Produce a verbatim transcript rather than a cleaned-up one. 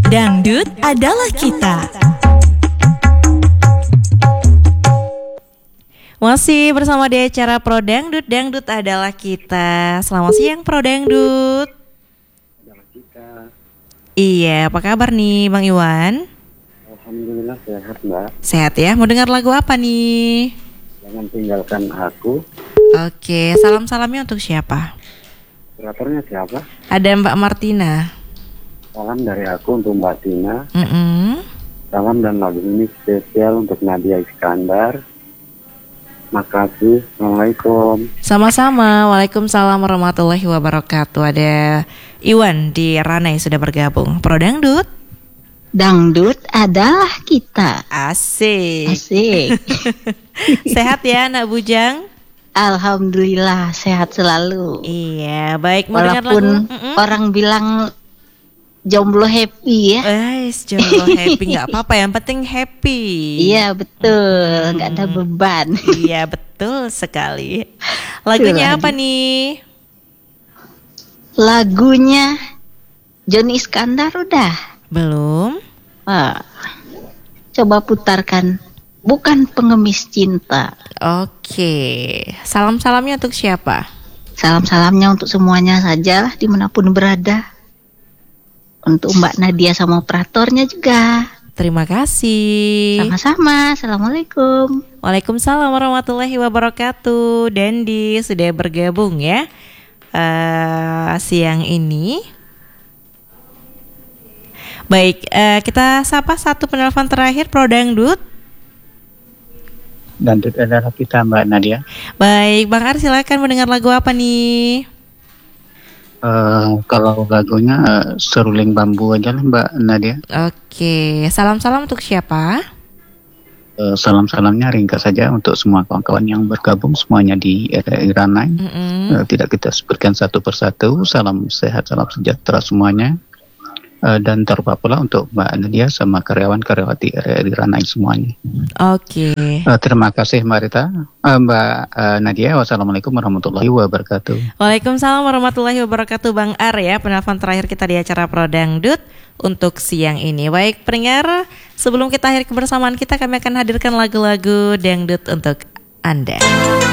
Dangdut adalah kita. Masih bersama di acara Pro Dangdut, Dangdut adalah kita. Selamat siang Pro Dangdut. Iya, apa kabar nih Bang Iwan? Alhamdulillah sehat Mbak. Sehat ya, mau dengar lagu apa nih? Jangan tinggalkan aku. Oke, salam-salamnya untuk siapa? Operatornya siapa? Ada Mbak Martina. Salam dari aku untuk Mbak Tina. Mm-mm. Salam dan lagu ini spesial untuk Nadia Iskandar. Makasih. Assalamualaikum. Sama-sama. Waalaikumsalam warahmatullahi wabarakatuh. Ada Iwan di Ranai sudah bergabung. Pro Dangdut. Dangdut adalah kita. Asik. Asik. Sehat ya Nak Bujang? Alhamdulillah sehat selalu. Iya, baik. Mau dengar Walaupun lagu? Mm-mm. orang bilang jomblo happy ya. Eh, jomblo happy nggak apa-apa, yang penting happy. Iya betul, nggak ada Hmm. beban. Iya betul sekali. Lagunya Betul apa lagi. nih? Lagunya Joni Iskandar udah. Belum. Wah, coba putarkan. Bukan pengemis cinta. Oke. Salam-salamnya untuk siapa? Salam-salamnya untuk semuanya saja lah dimanapun berada. Untuk Mbak Nadia sama operatornya juga. Terima kasih. Sama-sama. Assalamualaikum. Waalaikumsalam warahmatullahi wabarakatuh. Dendi sudah bergabung ya eh, siang ini. Baik, eh, kita sapa satu penelpon terakhir Pro Dangdut. Dangdut adalah kita Mbak Nadia. Baik, Bang Ar silakan mendengar lagu apa nih? Uh, kalau lagunya uh, Seruling Bambu aja lah Mbak Nadia. Oke, salam-salam untuk siapa? Uh, salam-salamnya ringkas saja untuk semua kawan-kawan yang bergabung semuanya di R R I Ranai. Mm-mm. Uh, tidak kita sebutkan satu persatu. Salam sehat, salam sejahtera semuanya. Uh, dan terutama pula untuk Mbak Nadia sama karyawan-karyawati R R I Ranai semuanya. Oke. Uh, terima kasih Mbak Rita, uh, Mbak uh, Nadia. Wassalamualaikum warahmatullahi wabarakatuh. Waalaikumsalam warahmatullahi wabarakatuh Bang Ar ya, penelpon terakhir kita di acara Pro Dangdut untuk siang ini. Baik pendengar, sebelum kita akhiri kebersamaan kita, kami akan hadirkan lagu-lagu dangdut untuk Anda.